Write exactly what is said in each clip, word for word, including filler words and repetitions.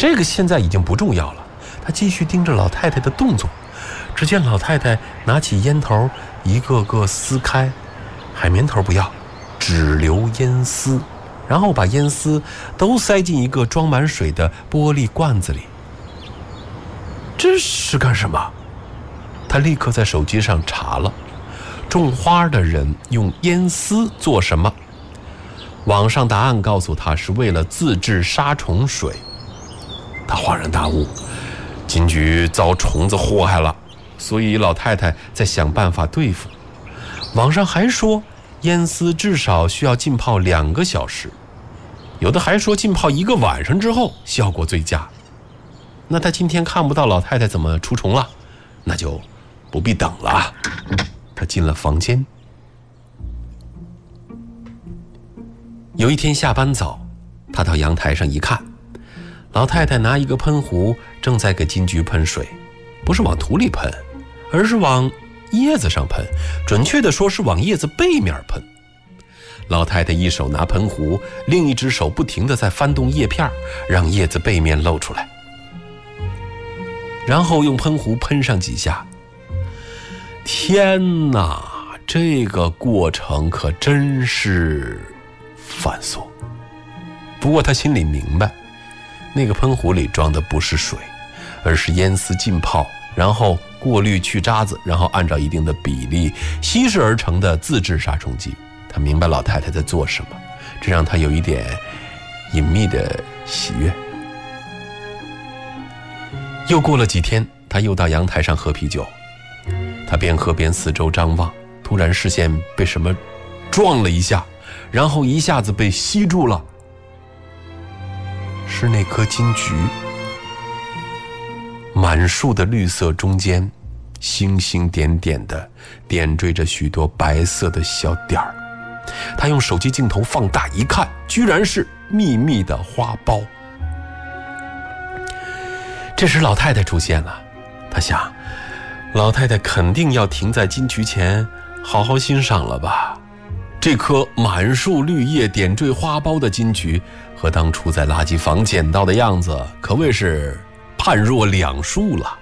这个现在已经不重要了，他继续盯着老太太的动作。只见老太太拿起烟头一个个撕开，海绵头不要，只留烟丝，然后把烟丝都塞进一个装满水的玻璃罐子里。这是干什么？他立刻在手机上查了，种花的人用烟丝做什么？网上答案告诉他是为了自制杀虫水。他恍然大悟，金桔遭虫子祸害了，所以老太太在想办法对付。网上还说烟丝至少需要浸泡两个小时，有的还说浸泡一个晚上之后效果最佳。那他今天看不到老太太怎么除虫了，那就不必等了。他进了房间。有一天下班早，他到阳台上一看，老太太拿一个喷壶正在给金桔喷水，不是往土里喷，而是往叶子上喷，准确的说是往叶子背面喷。老太太一手拿喷壶，另一只手不停地在翻动叶片，让叶子背面露出来，然后用喷壶喷上几下。天哪，这个过程可真是繁琐。不过他心里明白，那个喷壶里装的不是水，而是烟丝浸泡，然后过滤去渣子，然后按照一定的比例稀释而成的自制杀虫剂。他明白老太太在做什么，这让他有一点隐秘的喜悦。又过了几天，他又到阳台上喝啤酒。他边喝边四周张望，突然视线被什么撞了一下，然后一下子被吸住了。是那颗金桔，满树的绿色中间，星星点点的点缀着许多白色的小点儿。他用手机镜头放大一看，居然是密密的花苞。这时老太太出现了，他想，老太太肯定要停在金桔前好好欣赏了吧。这颗满树绿叶点缀花苞的金桔和当初在垃圾房捡到的样子可谓是判若两树了。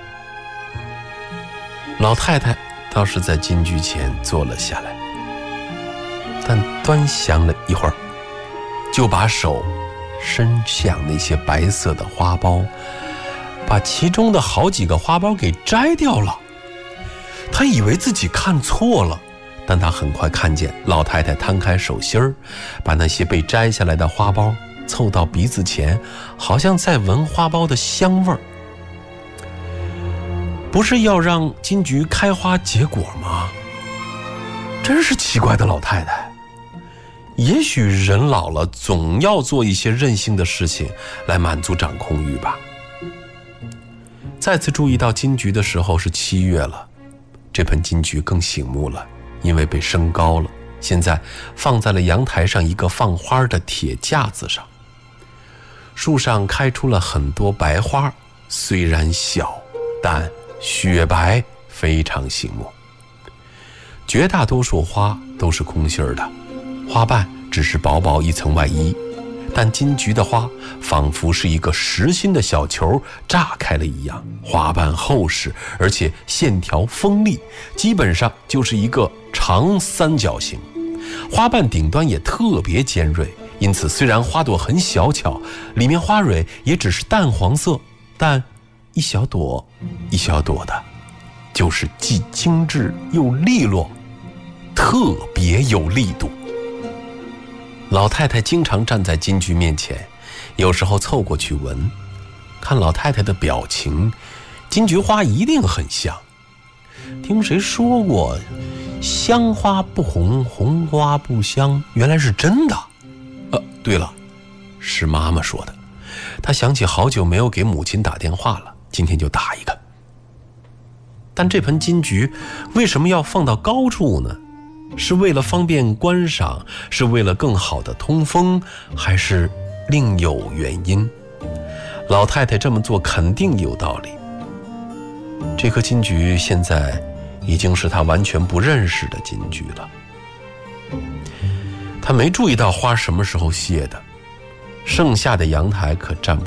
老太太倒是在金桔前坐了下来，但端详了一会儿，就把手伸向那些白色的花苞，把其中的好几个花苞给摘掉了。他以为自己看错了，但他很快看见老太太摊开手心儿，把那些被摘下来的花苞凑到鼻子前，好像在闻花苞的香味儿。不是要让金桔开花结果吗？真是奇怪的老太太。也许人老了总要做一些任性的事情来满足掌控欲吧。再次注意到金桔的时候是七月了，这盆金桔更醒目了，因为被升高了，现在放在了阳台上一个放花的铁架子上。树上开出了很多白花，虽然小，但雪白，非常醒目。绝大多数花都是空心的，花瓣只是薄薄一层外衣，但金桔的花仿佛是一个实心的小球炸开了一样，花瓣厚实，而且线条锋利，基本上就是一个长三角形。花瓣顶端也特别尖锐，因此虽然花朵很小巧，里面花蕊也只是淡黄色，但一小朵一小朵的，就是既精致又利落，特别有力度。老太太经常站在金桔面前，有时候凑过去闻，看老太太的表情，金桔花一定很香。听谁说过香花不红，红花不香，原来是真的。呃，对了，是妈妈说的。她想起好久没有给母亲打电话了，今天就打一个。但这盆金桔为什么要放到高处呢？是为了方便观赏，是为了更好的通风，还是另有原因？老太太这么做肯定有道理。这颗金桔现在已经是她完全不认识的金桔了。她没注意到花什么时候谢的，剩下的阳台可占不